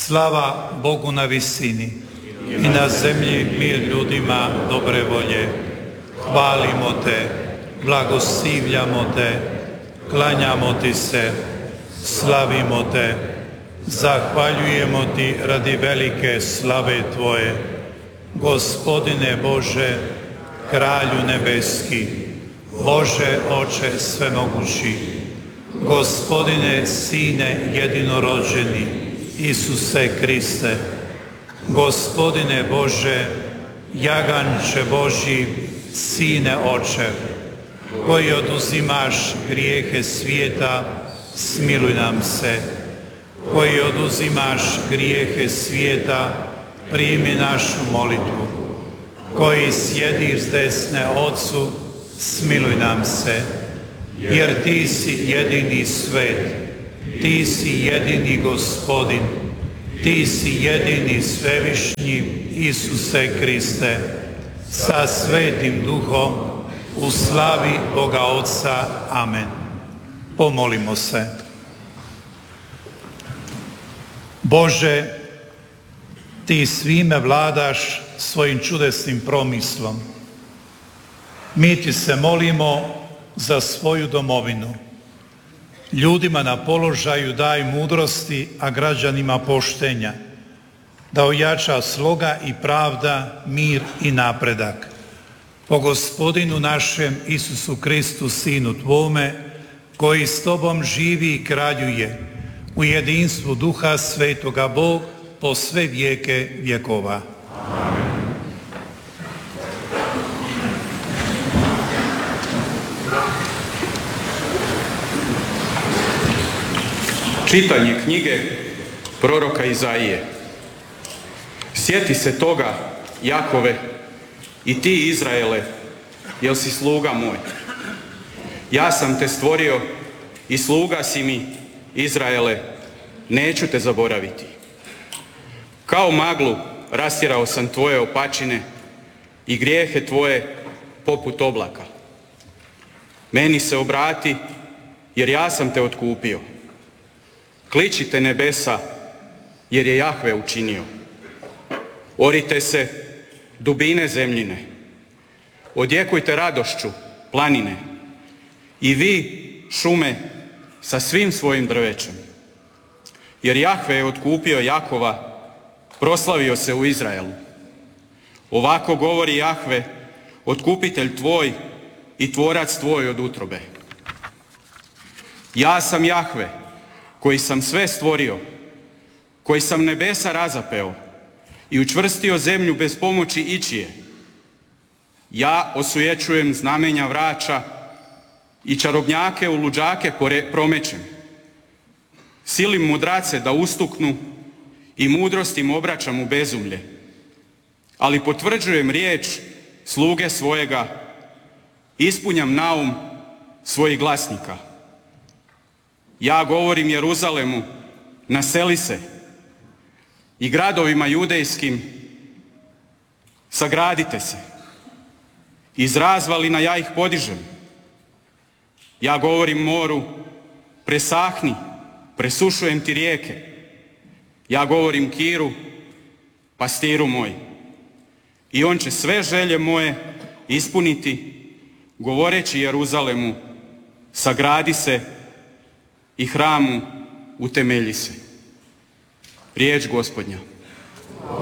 Slava Bogu na visini i na zemlji mir ljudima dobre volje. Hvalimo te, blagoslivljamo te, klanjamo ti se, slavimo te, zahvaljujemo ti radi velike slave tvoje. Gospodine Bože, Kralju nebeski, Bože Oče svemogući, Gospodine Sine jedinorođeni, Isuse Kriste, Gospodine Bože, Jaganče Božji, Sine Očev, koji oduzimaš grijehe svijeta, smiluj nam se. Koji oduzimaš grijehe svijeta, primi našu molitvu. Koji sjediš s desne Otcu, smiluj nam se. Jer ti si jedini svet, ti si jedini Gospodin, ti si jedini svevišnji Isuse Kriste, sa Svetim Duhom, u slavi Boga Otca. Amen. Pomolimo se. Bože, ti svime vladaš svojim čudesnim promislom. Mi ti se molimo za svoju domovinu. Ljudima na položaju daj mudrosti, a građanima poštenja, da ojača sloga i pravda, mir i napredak. Po Gospodinu našem Isusu Kristu, Sinu Tvome, koji s Tobom živi i kraljuje u jedinstvu Duha Svetoga, Bog po sve vijeke vjekova. Čitanje knjige proroka Izaije. Sjeti se toga, Jakove, i ti, Izraele, jel si sluga moj. Ja sam te stvorio i sluga si mi, Izraele, neću te zaboraviti. Kao maglu rastjerao sam tvoje opačine i grijehe tvoje poput oblaka. Meni se obrati, jer ja sam te otkupio. Kličite nebesa, jer je Jahve učinio. Orite se, dubine zemljine. Odjekujte radošću, planine. I vi, šume, sa svim svojim drvećem. Jer Jahve je otkupio Jakova, proslavio se u Izraelu. Ovako govori Jahve, otkupitelj tvoj i tvorac tvoj od utrobe. Ja sam Jahve, koji sam sve stvorio, koji sam nebesa razapeo i učvrstio zemlju bez pomoći ičije. Ja osujećujem znamenja vraća i čarobnjake u luđake promećem. Silim mudrace da ustuknu i mudrost im obraćam u bezumlje. Ali potvrđujem riječ sluge svojega, ispunjam naum svojih glasnika. Ja govorim Jeruzalemu, naseli se, i gradovima judejskim, sagradite se. Iz razvalina ja ih podižem. Ja govorim moru, presahni, presušujem ti rijeke. Ja govorim Kiru, pastiru moj. I on će sve želje moje ispuniti, govoreći Jeruzalemu, sagradi se, i hramu utemelji se. Riječ Gospodnja.